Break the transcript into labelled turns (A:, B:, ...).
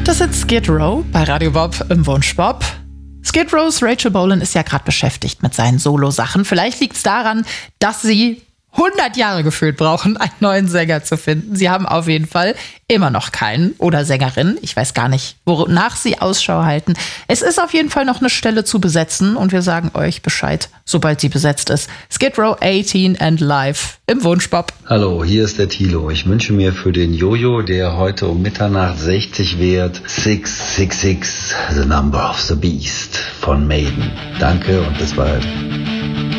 A: Das sind Skid Row bei Radio Bob im Wunsch Bob. Skid Rows Rachel Bolan ist ja gerade beschäftigt mit seinen Solo-Sachen. Vielleicht liegt es daran, dass sie 100 Jahre gefühlt brauchen, einen neuen Sänger zu finden. Sie haben auf jeden Fall immer noch keinen oder Sängerin. Ich weiß gar nicht, wonach sie Ausschau halten. Es ist auf jeden Fall noch eine Stelle zu besetzen und wir sagen euch Bescheid, sobald sie besetzt ist. Skid Row 18 and Live im Wunsch Bob.
B: Hallo, hier ist der Thilo. Ich wünsche mir für den Jojo, der heute um Mitternacht 60 wird, 666, The Number of the Beast von Maiden. Danke und bis bald.